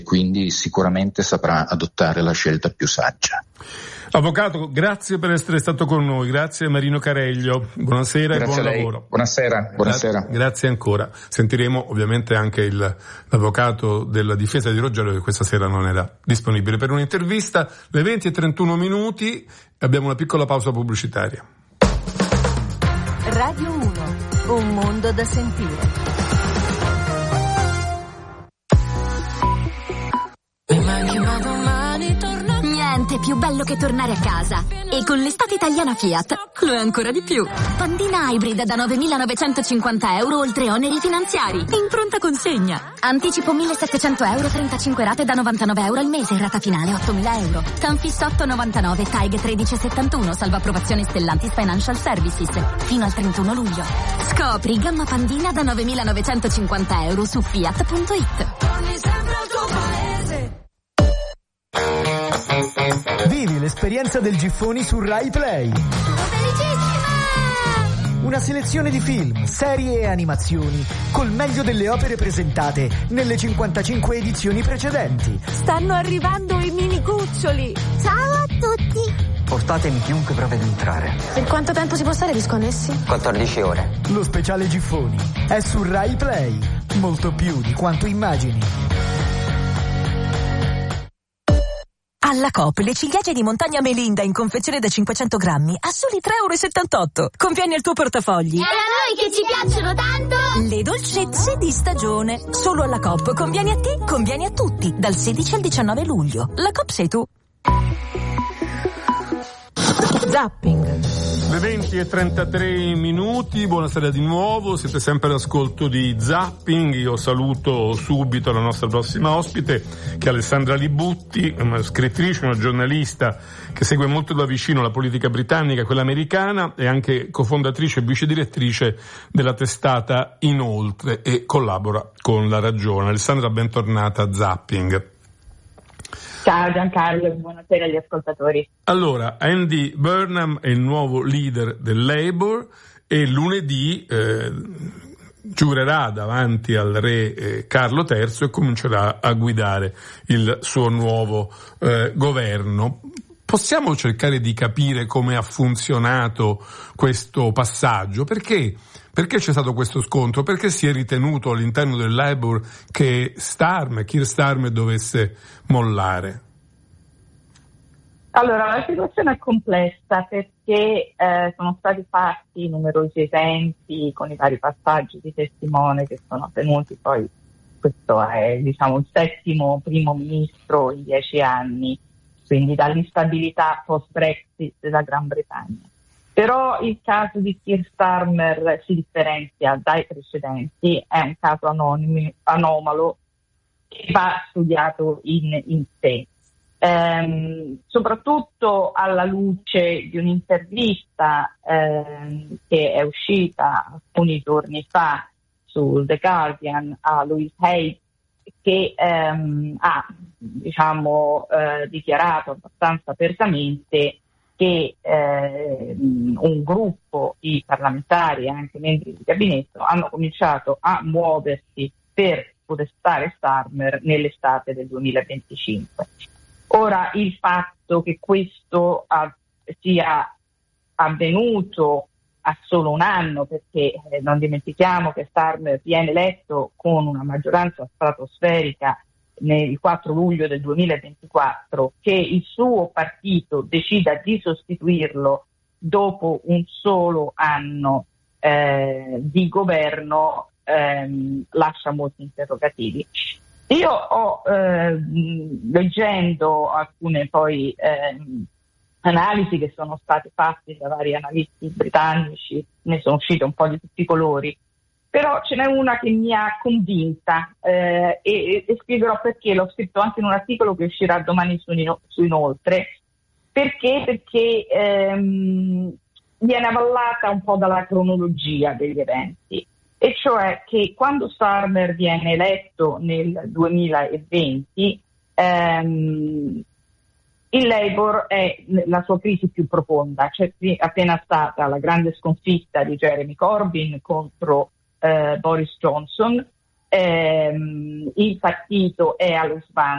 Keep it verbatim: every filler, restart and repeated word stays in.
quindi sicuramente saprà adottare la scelta più saggia. Avvocato, grazie per essere stato con noi, grazie Marino Careglio, buonasera grazie e buon a lei. lavoro. Buonasera, buonasera. Gra- grazie ancora. Sentiremo ovviamente anche il, l'avvocato della difesa di Rogelio, che questa sera non era disponibile per un'intervista. Le venti e trentuno minuti, abbiamo una piccola pausa pubblicitaria. Radio uno, un mondo da sentire. Niente più bello che tornare a casa. E con l'estate italiana Fiat lo è ancora di più. Pandina Hybrid da novemilanovecentocinquanta euro oltre oneri finanziari. In pronta consegna. Anticipo millesettecento euro, trentacinque rate da novantanove euro al mese. Rata finale ottomila euro. Tanfis otto novantanove, T A I G tredici settantuno. Salva approvazione Stellantis Financial Services. Fino al trentuno luglio. Scopri gamma Pandina da novemilanovecentocinquanta euro su fiat punto it. Torni sempre al tuo paese. Vivi l'esperienza del Giffoni su Rai Play. Una selezione di film, serie e animazioni col meglio delle opere presentate nelle cinquantacinque edizioni precedenti. Stanno arrivando i mini cuccioli. Ciao a tutti. Portatemi chiunque prova ad entrare. Per quanto tempo si può stare disconnessi? quattordici ore. Lo speciale Giffoni è su Rai Play. Molto più di quanto immagini. Alla Coop le ciliegie di montagna Melinda in confezione da cinquecento grammi a soli tre virgola settantotto euro. Conviene al tuo portafogli. E a noi che ci piacciono tanto! Le dolcezze di stagione. Solo alla Coop. Conviene a te, conviene a tutti. Dal sedici al diciannove luglio. La Coop sei tu. Zapping. Le venti e trentatré minuti, buonasera di nuovo, siete sempre all'ascolto di Zapping. Io saluto subito la nostra prossima ospite, che è Alessandra Libutti, una scrittrice, una giornalista che segue molto da vicino la politica britannica, quella americana, e anche cofondatrice e vice direttrice della testata Inoltre e collabora con La Ragione. Alessandra, bentornata a Zapping. Ciao Giancarlo e buonasera agli ascoltatori. Allora, Andy Burnham è il nuovo leader del Labour e lunedì eh, giurerà davanti al re eh, Carlo terzo e comincerà a guidare il suo nuovo eh, governo. Possiamo cercare di capire come ha funzionato questo passaggio? Perché? Perché c'è stato questo scontro? Perché si è ritenuto all'interno del Labour che Starmer, Keir Starmer dovesse mollare? Allora, la situazione è complessa perché eh, sono stati fatti numerosi esempi con i vari passaggi di testimone che sono avvenuti. Poi questo è, diciamo, il settimo primo ministro in dieci anni, quindi dall'instabilità post-Brexit della Gran Bretagna. Però il caso di Keir Starmer si differenzia dai precedenti, è un caso anonimi, anomalo che va studiato in, in sé, ehm, soprattutto alla luce di un'intervista ehm, che è uscita alcuni giorni fa su The Guardian a Louise Hay, che ehm, ha diciamo eh, dichiarato abbastanza apertamente che eh, un gruppo di parlamentari e anche membri di gabinetto hanno cominciato a muoversi per podestare Starmer nell'estate del duemilaventicinque. Ora, il fatto che questo ha, sia avvenuto a solo un anno, perché eh, non dimentichiamo che Starmer viene eletto con una maggioranza stratosferica nel quattro luglio del duemilaventiquattro, che il suo partito decida di sostituirlo dopo un solo anno eh, di governo ehm, lascia molti interrogativi. Io ho eh, leggendo alcune poi ehm, analisi che sono state fatte da vari analisti britannici, ne sono uscite un po' di tutti i colori, però ce n'è una che mi ha convinta eh, e, e spiegherò perché. L'ho scritto anche in un articolo che uscirà domani su, su Inoltre. Perché? Perché ehm, viene avallata un po' dalla cronologia degli eventi, e cioè che quando Starmer viene eletto nel duemilaventi ehm, il Labour è la sua crisi più profonda. C'è appena stata la grande sconfitta di Jeremy Corbyn contro Uh, Boris Johnson, ehm, il partito è allo sbando